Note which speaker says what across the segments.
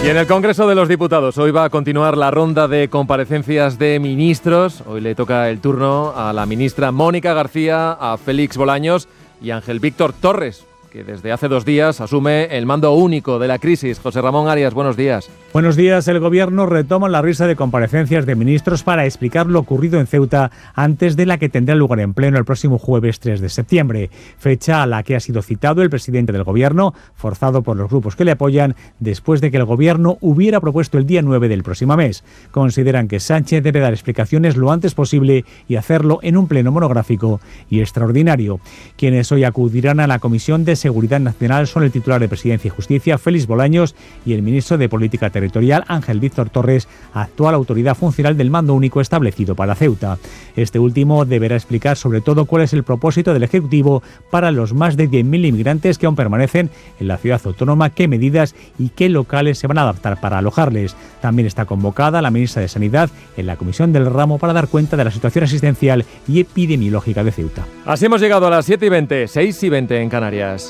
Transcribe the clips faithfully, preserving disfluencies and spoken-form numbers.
Speaker 1: Y en el Congreso de los Diputados hoy va a continuar la ronda de comparecencias de ministros. Hoy le toca el turno a la ministra Mónica García, a Félix Bolaños y a Ángel Víctor Torres, que desde hace dos días asume el mando único de la crisis. José Ramón Arias, buenos días.
Speaker 2: Buenos días. El Gobierno retoma la risa de comparecencias de ministros para explicar lo ocurrido en Ceuta antes de la que tendrá lugar en pleno el próximo jueves tres de septiembre, fecha a la que ha sido citado el presidente del Gobierno, forzado por los grupos que le apoyan, después de que el Gobierno hubiera propuesto el día nueve del próximo mes. Consideran que Sánchez debe dar explicaciones lo antes posible y hacerlo en un pleno monográfico y extraordinario. Quienes hoy acudirán a la Comisión de Seguridad Nacional son el titular de Presidencia y Justicia, Félix Bolaños, y el ministro de Política Territorial, Ángel Víctor Torres, actual autoridad funcional del mando único establecido para Ceuta. Este último deberá explicar sobre todo cuál es el propósito del Ejecutivo para los más de diez mil inmigrantes que aún permanecen en la ciudad autónoma, qué medidas y qué locales se van a adaptar para alojarles. También está convocada la ministra de Sanidad en la comisión del ramo para dar cuenta de la situación asistencial y epidemiológica de Ceuta.
Speaker 1: Así hemos llegado a las siete y veinte, seis y veinte en Canarias.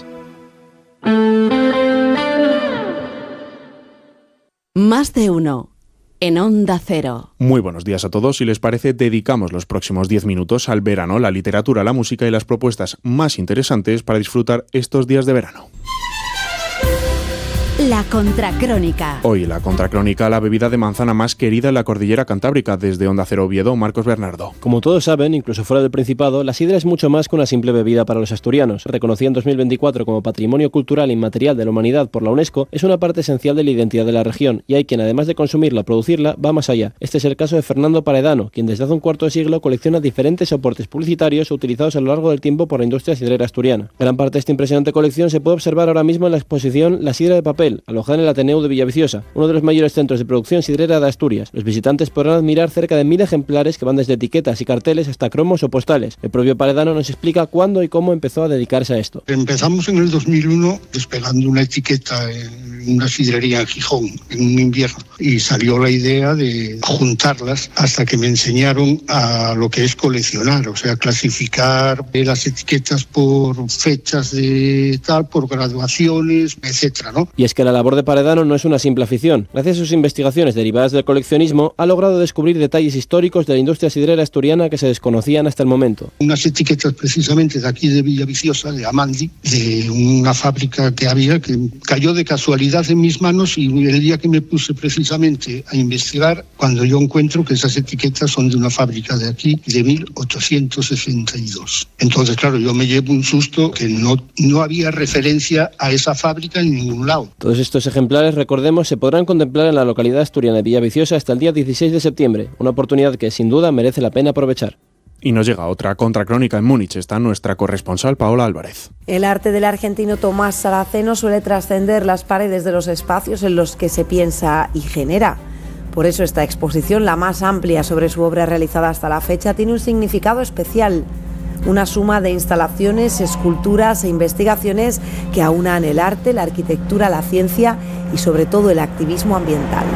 Speaker 3: Más de uno en Onda Cero.
Speaker 4: Muy buenos días a todos. Si les parece, dedicamos los próximos diez minutos al verano, la literatura, la música y las propuestas más interesantes para disfrutar estos días de verano.
Speaker 3: La Contracrónica.
Speaker 4: Hoy la Contracrónica, la bebida de manzana más querida en la cordillera cantábrica. Desde Onda Cero Oviedo, Marcos Bernardo.
Speaker 5: Como todos saben, incluso fuera del Principado, la sidra es mucho más que una simple bebida para los asturianos. Reconocida en dos mil veinticuatro como Patrimonio Cultural Inmaterial de la Humanidad por la UNESCO, es una parte esencial de la identidad de la región, y hay quien, además de consumirla o producirla, va más allá. Este es el caso de Fernando Paredano, quien desde hace un cuarto de siglo colecciona diferentes soportes publicitarios utilizados a lo largo del tiempo por la industria sidrera asturiana. Gran parte de esta impresionante colección se puede observar ahora mismo en la exposición La Sidra de Papel, alojada en el Ateneu de Villaviciosa, uno de los mayores centros de producción sidrera de Asturias. Los visitantes podrán admirar cerca de mil ejemplares que van desde etiquetas y carteles hasta cromos o postales. El propio Paredano nos explica cuándo y cómo empezó a dedicarse a esto.
Speaker 6: Empezamos en el dos mil uno despegando una etiqueta en una sidrería en Gijón, en un invierno, y salió la idea de juntarlas hasta que me enseñaron a lo que es coleccionar, o sea, clasificar las etiquetas por fechas de tal, por graduaciones, etcétera, ¿no?
Speaker 5: Y es que la labor de Paredano no es una simple afición. Gracias a sus investigaciones derivadas del coleccionismo, ha logrado descubrir detalles históricos de la industria sidrera asturiana que se desconocían hasta el momento.
Speaker 6: Unas etiquetas precisamente de aquí de Villaviciosa, de Amandi, de una fábrica que había, que cayó de casualidad en mis manos, y el día que me puse precisamente a investigar, cuando yo encuentro que esas etiquetas son de una fábrica de aquí de mil ochocientos sesenta y dos. Entonces, claro, yo me llevo un susto que no, no había referencia a esa fábrica en ningún lado.
Speaker 5: Todos estos ejemplares, recordemos, se podrán contemplar en la localidad asturiana de Villaviciosa hasta el día dieciséis de septiembre, una oportunidad que sin duda merece la pena aprovechar.
Speaker 4: Y nos llega otra Contracrónica en Múnich. Está nuestra corresponsal Paola Álvarez.
Speaker 7: El arte del argentino Tomás Saraceno suele trascender las paredes de los espacios en los que se piensa y genera. Por eso esta exposición, la más amplia sobre su obra realizada hasta la fecha, tiene un significado especial. Una suma de instalaciones, esculturas e investigaciones que aunan el arte, la arquitectura, la ciencia y sobre todo el activismo ambiental.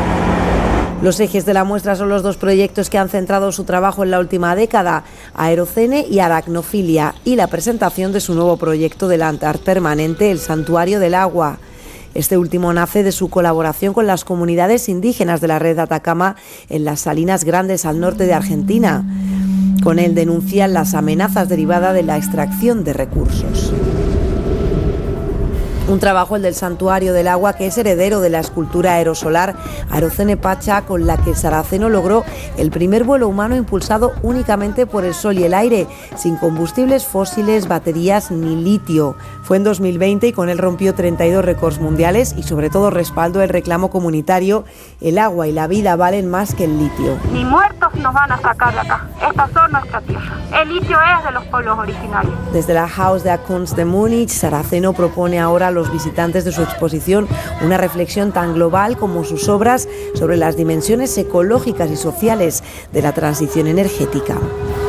Speaker 7: Los ejes de la muestra son los dos proyectos que han centrado su trabajo en la última década, Aerocene y Aracnofilia, y la presentación de su nuevo proyecto de land art permanente, el Santuario del Agua. Este último nace de su colaboración con las comunidades indígenas de la red de Atacama en las Salinas Grandes al norte de Argentina. Con él denuncian las amenazas derivadas de la extracción de recursos. Un trabajo, el del Santuario del Agua, que es heredero de la escultura aerosolar Aerocene Pacha, con la que Saraceno logró el primer vuelo humano impulsado únicamente por el sol y el aire, sin combustibles fósiles, baterías ni litio. Fue en dos mil veinte y con él rompió treinta y dos récords mundiales y sobre todo respaldó el reclamo comunitario: el agua y la vida valen más que el litio.
Speaker 8: Ni muertos nos van a sacar de acá, estas son nuestra tierra. El litio es de los pueblos originarios.
Speaker 7: Desde la Haus der Kunst de Múnich, Saraceno propone ahora a los visitantes de su exposición una reflexión tan global como sus obras sobre las dimensiones ecológicas y sociales de la transición energética.